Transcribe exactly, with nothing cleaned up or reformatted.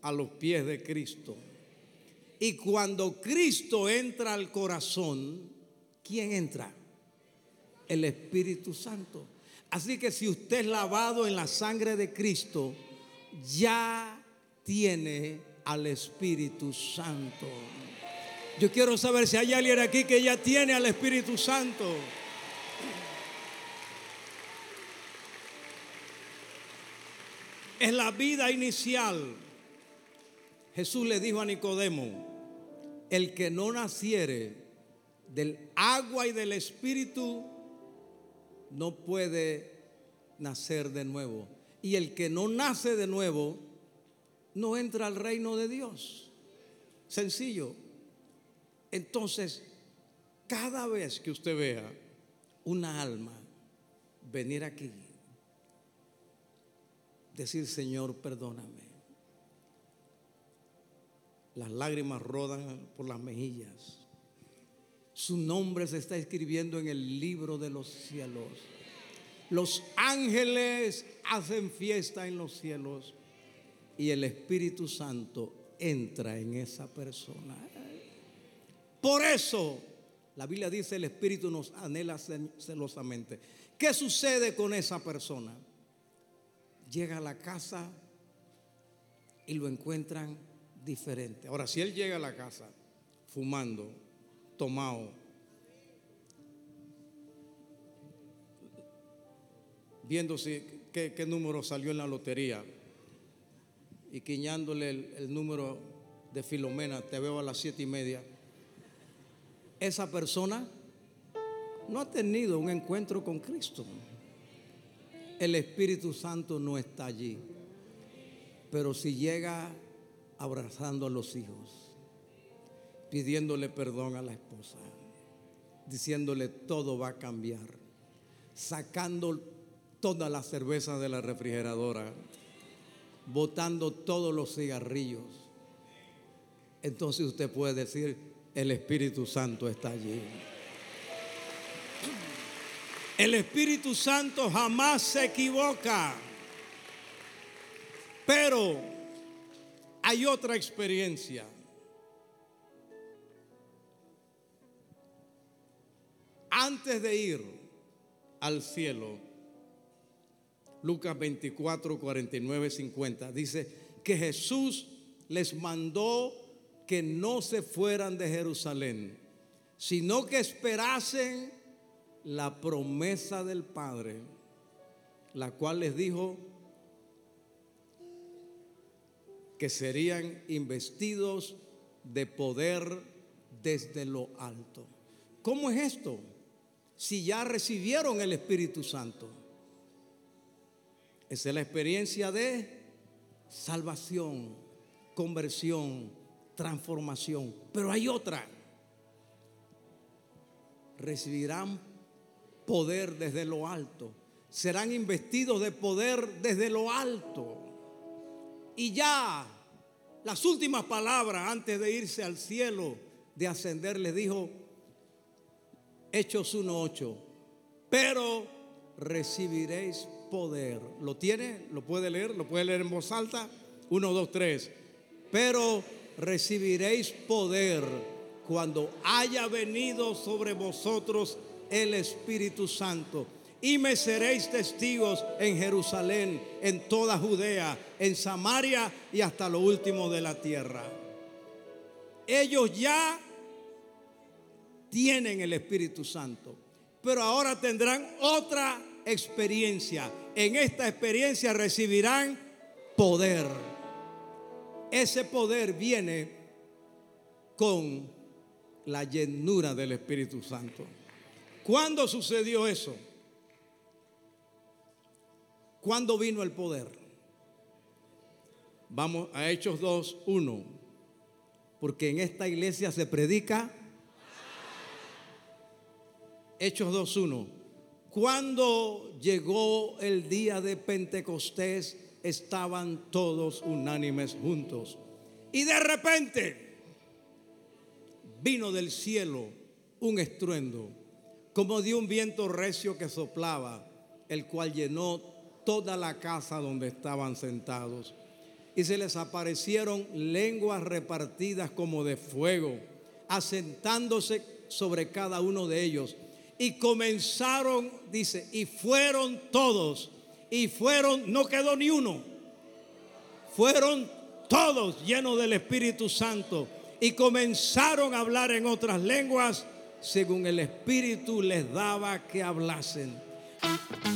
a los pies de Cristo. Y cuando Cristo entra al corazón, ¿quién entra? El Espíritu Santo. Así que si usted es lavado en la sangre de Cristo, ya tiene al Espíritu Santo. Yo quiero saber si hay alguien aquí que ya tiene al Espíritu Santo. Es la vida inicial. Jesús le dijo a Nicodemo: el que no naciere del agua y del Espíritu no puede nacer de nuevo. Y el que no nace de nuevo no entra al reino de Dios. Sencillo. Entonces, cada vez que usted vea una alma venir aquí, decir: Señor, perdóname. Las lágrimas rodan por las mejillas. Su nombre se está escribiendo en el libro de los cielos. Los ángeles hacen fiesta en los cielos y el Espíritu Santo entra en esa persona. Por eso la Biblia dice: el Espíritu nos anhela celosamente. ¿Qué sucede con esa persona? Llega a la casa y lo encuentran diferente. Ahora, si él llega a la casa fumando, tomado, viendo si, qué, qué número salió en la lotería y quiñándole el, el número de Filomena, te veo a las siete y media, esa persona no ha tenido un encuentro con Cristo. El Espíritu Santo no está allí. Pero si llega abrazando a los hijos, pidiéndole perdón a la esposa, diciéndole todo va a cambiar, sacando toda la cerveza de la refrigeradora, botando todos los cigarrillos, entonces usted puede decir: el Espíritu Santo está allí. El Espíritu Santo jamás se equivoca. Pero hay otra experiencia. Antes de ir al cielo, Lucas veinticuatro, cuarenta y nueve, cincuenta dice que Jesús les mandó que no se fueran de Jerusalén, sino que esperasen la promesa del Padre, la cual les dijo que serían investidos de poder desde lo alto. ¿Cómo es esto? Si ya recibieron el Espíritu Santo. Esa es la experiencia de salvación, conversión, transformación. Pero hay otra. Recibirán poder desde lo alto. Serán investidos de poder desde lo alto. Y ya las últimas palabras antes de irse al cielo, de ascender, les dijo Hechos uno ocho: pero recibiréis poder. ¿Lo tiene? ¿Lo puede leer? ¿Lo puede leer en voz alta? uno, dos, tres. Pero recibiréis poder cuando haya venido sobre vosotros el Espíritu Santo. Y me seréis testigos en Jerusalén, en toda Judea, en Samaria y hasta lo último de la tierra. Ellos ya tienen el Espíritu Santo, pero ahora tendrán otra experiencia. En esta experiencia recibirán poder. Ese poder viene con la llenura del Espíritu Santo. ¿Cuándo sucedió eso? ¿Cuándo vino el poder? Vamos a Hechos dos, uno. Porque en esta iglesia se predica. Hechos dos, uno. Cuando llegó el día de Pentecostés, estaban todos unánimes juntos. Y de repente vino del cielo un estruendo, como de un viento recio que soplaba, el cual llenó toda la casa donde estaban sentados. y se les aparecieron lenguas repartidas como de fuego, asentándose sobre cada uno de ellos. Y comenzaron, dice, y fueron todos, y fueron, no quedó ni uno, fueron todos llenos del Espíritu Santo y comenzaron a hablar en otras lenguas según el Espíritu les daba que hablasen.